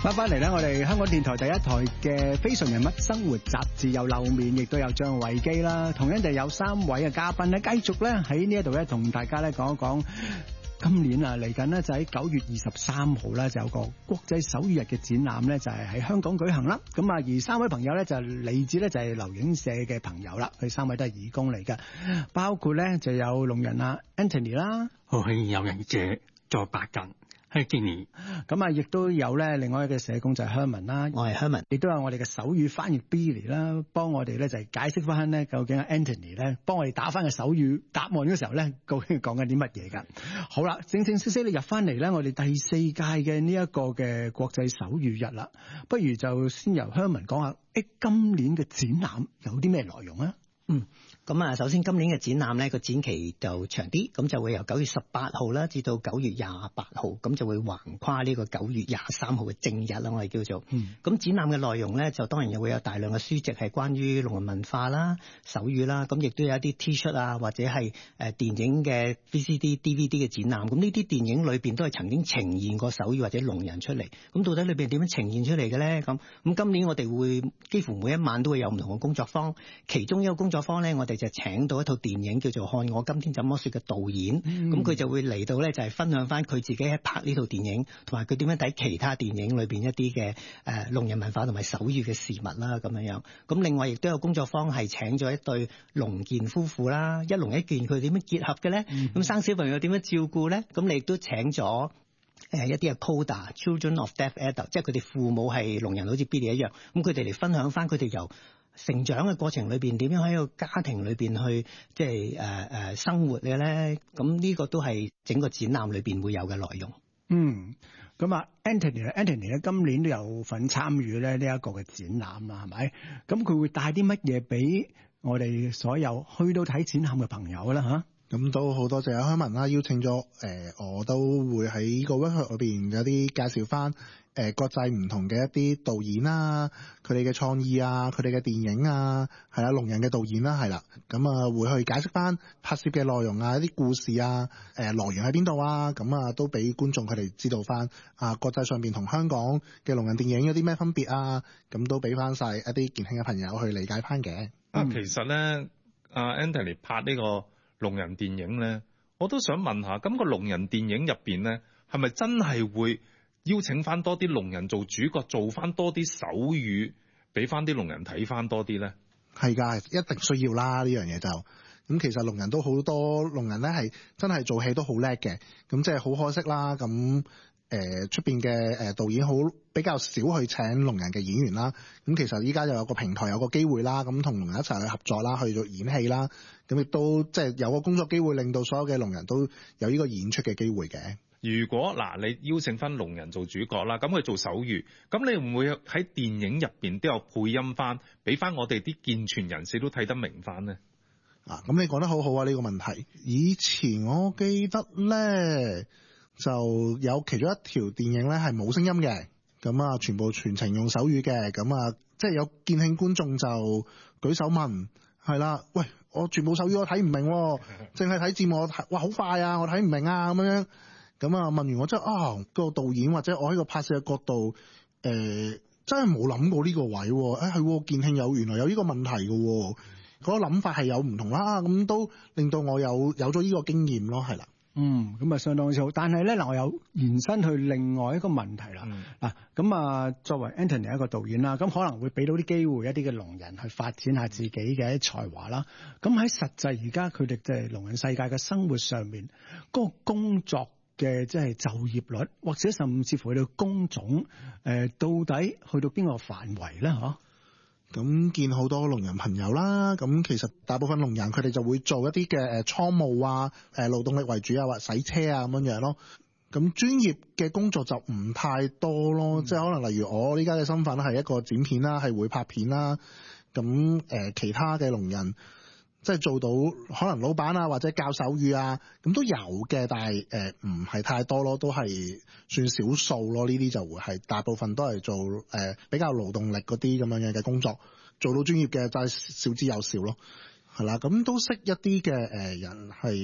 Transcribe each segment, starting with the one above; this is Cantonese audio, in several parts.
翻嚟咧，我哋香港電台第一台嘅非常人物生活雜誌有露面，亦都有張維基啦。同樣地有3位嘅嘉賓咧，繼續咧喺呢一度咧同大家咧講一講今年啊嚟緊咧就喺9月23號咧就有個國際手語日嘅展覽咧就係喺香港舉行啦。咁啊而3位朋友咧就嚟自咧就係留影社嘅朋友啦，佢3位都係義工嚟嘅，包括咧就有聾人啊 Anthony 啦， 我係有人者在白近。 咁啊，亦都有咧，另外一個社工就係 Herman 啦， 我係 Herman， 亦都有我哋嘅手語翻譯 Billy 啦，幫我哋咧就係解釋翻咧究竟 Anthony 咧幫我哋打翻個手語答案嘅時候咧，究竟講緊啲乜嘢㗎？好啦，正式你入翻嚟咧，我哋第4屆嘅呢一個嘅國際手語日啦，不如就先由 Herman 講下，今年嘅展覽有啲咩內容啊？ 咁啊，首先今年嘅展覽咧個展期就長啲，咁就會由9月18號啦，至到9月28號，咁就會橫跨呢個9月23號嘅正日啦，我哋叫做。咁展覽嘅內容咧，就當然又會有大量嘅書籍係關於聾人文化啦、手語啦，咁亦都有一啲 T 恤啊，或者係電影嘅 VCD、DVD 嘅展覽。咁呢啲電影裏邊都係曾經呈現過手語或者聾人出嚟。咁到底裏邊點樣呈現出嚟嘅咧？咁今年我哋會幾乎每一晚都會有唔同嘅工作坊，其中一個工作坊咧，我哋就請到一套電影叫做《看我今天怎麼說》嘅導演，咁佢就會嚟到咧，就係分享翻佢自己喺拍呢套電影，同埋佢點樣睇其他電影裏邊一啲嘅聾人文化同埋手語嘅事物啦，咁樣樣。咁另外亦都有工作坊係請咗一對聾健夫婦啦，一聾一健佢點樣結合嘅咧？咁生小朋友點樣照顧咧？咁你亦都請咗一啲嘅 CODA Children of Deaf Adults， 即係佢哋父母係聾人，好似 Billy 一樣，咁佢哋嚟分享翻佢哋由成長嘅過程裏邊點樣喺個家庭裏邊去即係生活嘅咧，咁呢個都係整個展覽裏邊會有嘅內容。 咁啊 Anthony 咧今年都有份參與咧呢一個嘅展覽啦，係咪？咁佢會帶啲乜嘢俾我哋所有去到睇展覽嘅朋友啦嚇？ 咁都好多謝阿Herman啦，邀請咗我都會喺個 workshop 裏邊有啲介紹翻國際唔同嘅一啲導演啦，佢哋嘅創意啊，佢哋嘅電影啊，係啦，聾人嘅導演啦，係啦，咁啊會去解釋翻拍攝嘅內容啊，一啲故事啊，來源喺邊度啊，咁啊都俾觀眾佢哋知道翻啊，國際上邊同香港嘅聾人電影有啲咩分別啊，咁都俾翻晒一啲年輕嘅朋友去理解翻嘅。 其實咧，阿 Anthony 拍呢個聾人電影咧，我都想問下，咁個聾人電影入邊咧，係咪真係會邀請翻多啲聾人做主角，做翻多啲手語，俾翻啲聾人睇翻多啲咧？ 係㗎，一定需要啦呢樣嘢就。咁其實聾人都好多，聾人咧係真係做戲都好叻嘅，咁即係好可惜啦。咁出邊嘅導演好比較少去請聾人嘅演員啦。咁其實依家又有個平台，有個機會啦，咁同聾人一齊去合作啦，去做演戲啦。咁亦都即係有個工作機會，令到所有嘅聾人都有呢個演出嘅機會嘅。 如果你邀請翻聾人做主角啦，咁佢做手語，咁你會唔會喺電影入邊都有配音翻，俾翻我哋啲健全人士都睇得明翻呢？ 咁你講得好好啊！呢個問題，以前我記得咧就有其中一條電影咧係冇聲音嘅，咁啊全程用手語嘅，咁啊即係有健聽觀眾就舉手問，係啦，喂，我全部手語我睇唔明，淨係睇字幕，哇好快啊，我睇唔明啊咁樣。咁啊問完我之後個導演或者我喺個拍攝嘅角度，真係冇諗過呢個位，係健聽原來有呢個問題嘅，嗰個諗法係有唔同啦，咁都令到我有咗呢個經驗咯，係啦。 咁啊相當之好，但係咧我有延伸去另外一個問題啦。咁啊作為 Anthony 一個導演啦，咁可能會俾到啲機會一啲嘅聾人去發展下自己嘅才華啦。咁喺實際而家佢哋即係聾人世界嘅生活上面，嗰個工作嘅即係就業率，或者甚至乎去到工種，到底去到邊個範圍咧？ 咁見好多聾人朋友啦，咁其實大部分聾人佢哋就會做一啲嘅倉務啊，勞動力為主啊，或洗車啊咁樣咯。咁專業嘅工作就唔太多咯，即係可能例如我依家嘅身份係一個剪片啦，係會拍片啦。咁其他嘅聾人即係做到可能老闆啊，或者教手語啊，咁都有嘅，但係唔係太多咯，都係算少數咯。呢啲就會係大部分都係做比較勞動力嗰啲咁樣嘅工作，做到專業嘅就係少之又少咯。係啦，咁都識一啲嘅人係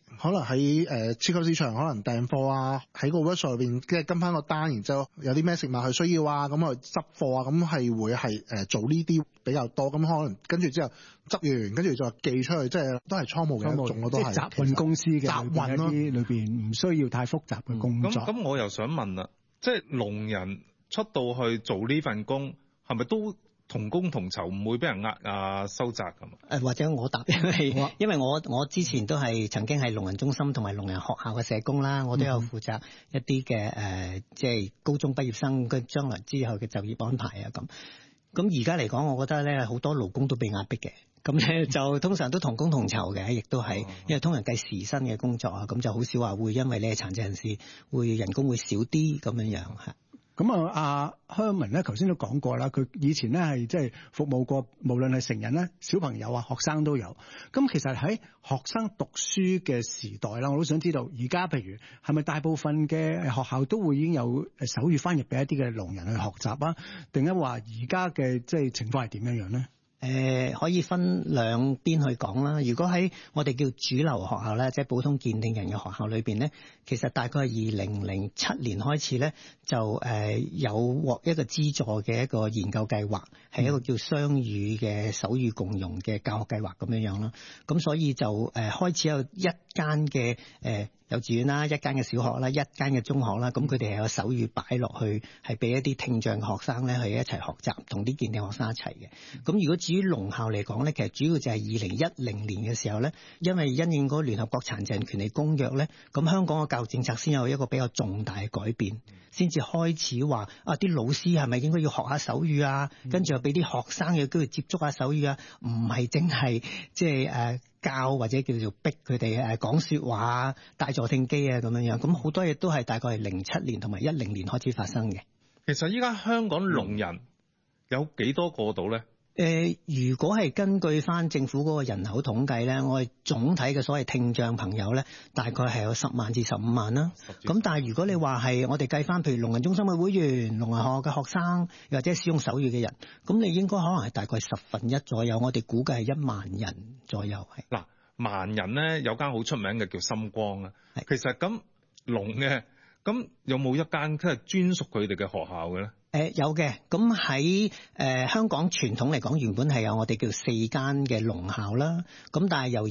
可能喺超級市場可能訂貨啊，喺個 workshop 入邊即係跟翻個單，然之後有啲咩食物佢需要啊，咁去執貨啊，咁係會係做呢啲比較多，咁可能跟住之後執完，跟住再寄出去，即係都係倉務嘅一種咯，都係即係集運公司嘅集運咯， 裏邊唔需要太複雜嘅工作。 咁我又想問啦，即係農人出到去做呢份工，係咪都同工同酬，唔會俾人收窄㗎嘛？ 或者我答，因為我之前都係曾經係農人中心同埋農人學校嘅社工啦，我都有負責一啲嘅即係高中畢業生嘅將來之後嘅就業安排啊咁。咁而家嚟講，我覺得咧好多勞工都被壓迫嘅，咁咧就通常都同工同酬嘅，亦都係因為通常計時薪嘅工作啊，咁就好少話會因為你係殘疾人士會人工會少啲咁樣嚇。 咁阿香文咧，頭先都講過啦，佢以前咧係即係服務過，無論係成人咧、小朋友啊、學生都有。咁其實喺學生讀書嘅時代啦，我都想知道，而家譬如係咪大部分嘅學校都會已經有手語翻譯俾一啲嘅聾人去學習啊？定係話而家嘅即係情況係點樣樣咧？ 可以分兩邊去講啦。如果喺我哋叫主流學校咧，即係普通健聽人嘅學校裏邊咧，其實大概係2007年開始咧，就有獲一個資助嘅一個研究計劃，係一個叫雙語嘅手語共融嘅教學計劃咁樣樣啦。咁所以就開始有一間嘅幼稚園啦，一間嘅小學啦，一間嘅中學啦，咁佢哋係有手語擺落去，係俾一啲聽障學生咧去一齊學習，同啲健聽學生一齊嘅。咁如果至於聾校嚟講咧，其實主要就係2010年嘅時候咧，因為因應嗰聯合國殘疾人權利公約咧，咁香港嘅教育政策先有一個比較重大嘅改變，先至開始話啲老師係咪應該要學下手語啊？跟住又俾啲學生有機會接觸下手語啊，唔係淨係即係教或者叫做逼佢哋講説話、帶助聽機啊咁樣樣，咁好多嘢都係大概係07年同埋10年開始發生嘅。 其實依家香港聾人有幾多個到咧？ 如果係根據翻政府嗰個人口統計咧，我哋總體嘅所謂聽障朋友咧，大概係有10萬至15萬啦。咁但係如果你話係我哋計翻，譬如聾人中心嘅會員、聾人學校嘅學生，又或者使用手語嘅人，咁你應該可能係大概1/10左右。我哋估計係1萬人左右係。 嗱，萬人咧有間好出名嘅叫心光啊。其實咁聾嘅，咁有冇一間即係專屬佢哋嘅學校嘅咧？ 有嘅，咁喺香港傳統嚟講，原本係有我哋叫4間嘅聾校啦。咁但係由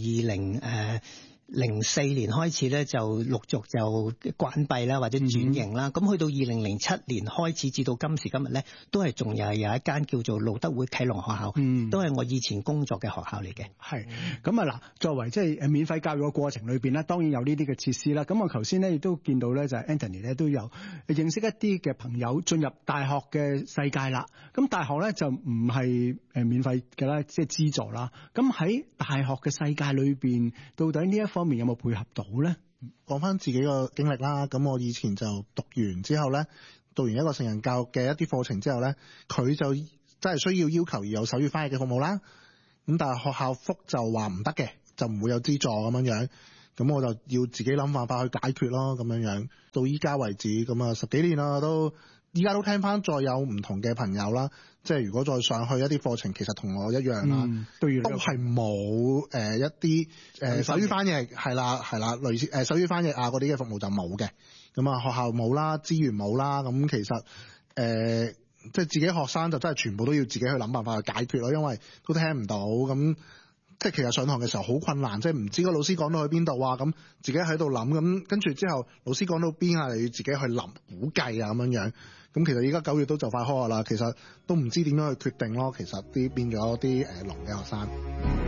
2004年開始咧，就陸續就關閉啦，或者轉型啦。咁去到2007年開始，至到今時今日咧，都係仲有一間叫做路德會啟聾學校，都係我以前工作嘅學校嚟嘅。 係咁啊！嗱，作為即係免費教育嘅過程裏邊咧，當然有呢啲嘅設施啦。咁我頭先咧亦都見到咧，就係 Anthony 咧都有認識一啲嘅朋友進入大學嘅世界啦。咁大學咧就唔係免費嘅啦，即係資助啦。咁喺大學嘅世界裏邊，到底呢一方面有冇配合到咧？ 講翻自己個經歷啦，咁我以前就讀完之後咧，讀完一個成人教育嘅一啲課程之後咧，佢就真係需要求而有手語翻譯嘅服務啦。咁但係學校覆就話唔得嘅，就唔會有資助咁樣樣。咁我就要自己諗辦法去解決咯，咁樣樣到依家為止，咁啊10幾年啦，依家都聽翻再有唔同嘅朋友啦，即係如果再上去一啲課程，其實同我一樣啦，都係冇一啲手語翻譯係啦，類似手語翻譯啊嗰啲嘅服務就冇嘅。咁啊學校冇啦，資源冇啦，咁其實即係自己學生就真係全部都要自己去諗辦法去解決咯，因為都聽唔到咁。即係其實上堂嘅時候好困難，即係唔知個老師講到去邊度啊，咁自己喺度諗，咁跟住之後老師講到邊啊，你要自己去諗估計啊咁樣樣。咁其實依家9月都就快開學啦，其實都唔知點樣去決定咯。其實啲變咗啲聾嘅學生。